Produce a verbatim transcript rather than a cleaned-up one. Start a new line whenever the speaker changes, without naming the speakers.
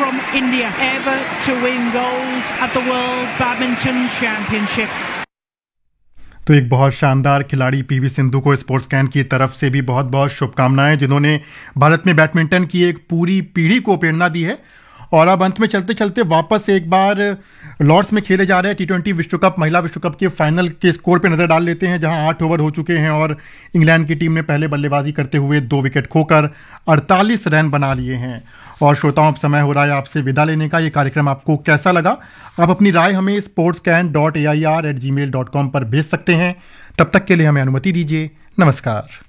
from India ever to win gold at the World Badminton Championships.
तो एक बहुत शानदार खिलाड़ी पीवी सिंधु को स्पोर्ट्स कैन की तरफ से भी बहुत बहुत शुभकामनाएं, जिन्होंने भारत में बैडमिंटन की एक पूरी पीढ़ी को प्रेरणा दी है। और अब अंत में चलते चलते वापस एक बार लॉर्ड्स में खेले जा रहे टी ट्वेंटी विश्व कप महिला विश्व कप के फाइनल के स्कोर पर नजर डाल लेते हैं, जहां आठ ओवर हो चुके हैं और इंग्लैंड की टीम ने पहले बल्लेबाजी करते हुए दो विकेट खोकर अड़तालीस रन बना लिए हैं। और श्रोताओं, अब समय हो रहा है आपसे विदा लेने का। ये कार्यक्रम आपको कैसा लगा? आप अपनी राय हमें sports can dot A I R eight ji mail dot com पर भेज सकते हैं। तब तक के लिए हमें अनुमति दीजिए। नमस्कार।